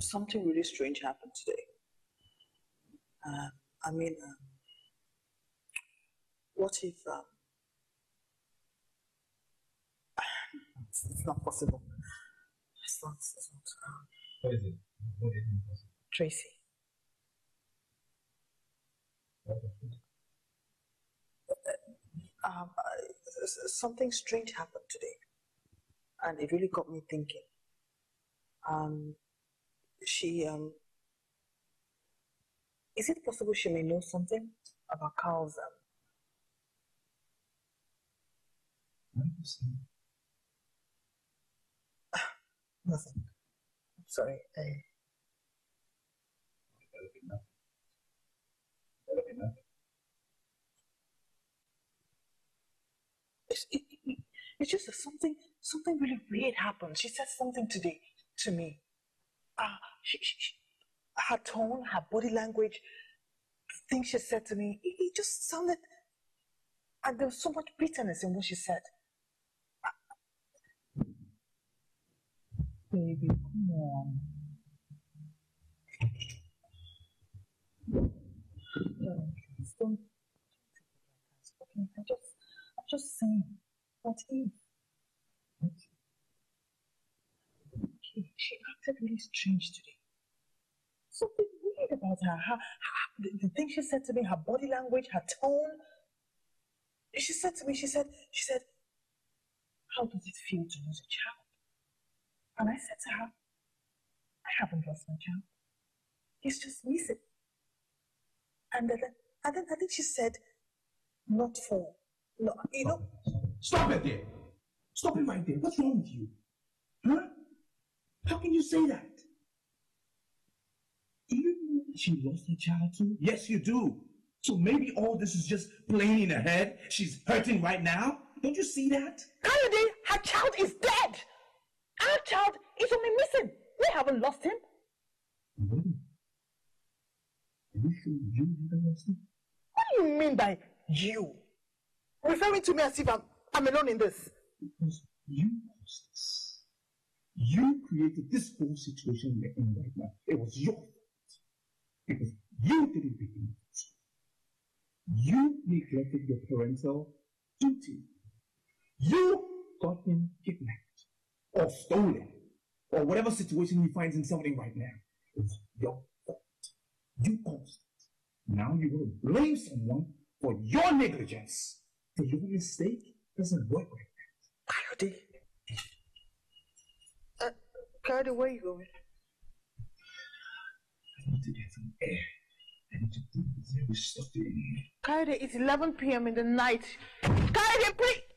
something really strange happened today. I mean, what if, it's not possible. It's not, what is it? What is impossible? Tracy. Something strange happened today. And it really got me thinking. Is it possible she may know something about Carl's, nothing. I'm sorry. It's just that something really weird happened. She said something today to me. Her tone, her body language, the things she said to me, it just sounded, and there was so much bitterness in what she said. Baby, come on. Don't okay, I'm just saying. What if? Okay, she acted really strange today. Something weird about her. The thing she said to me, her body language, her tone. She said to me, she said, how does it feel to lose a child? And I said to her, I haven't lost my child. He's just missing. And then I think she said, not for, no, you know. Stop it there. Stop it right there. What's wrong with you? Huh? How can you say that? You know that she lost her child too? Yes, you do. So maybe all this is just playing in her head. She's hurting right now. Don't you see that? Kayode, her child is dead. Our child is only missing. We haven't lost him. Are you sure you haven't lost him? What do you mean by you? Referring to me as if I'm alone in this. Because you caused this. You created this whole situation we're in right now. It was your fault. Because you didn't begin it. You neglected your parental duty. You got him kidnapped or stolen or whatever situation he finds himself in right now. It's your fault. You caused it. Now you want to blame someone for your negligence. For your mistake doesn't work like that. Kayode, where are you going? I need to get some air. I need to breathe this heavy stuff in. Kayode, it's 11 p.m. in the night. Kayode, please!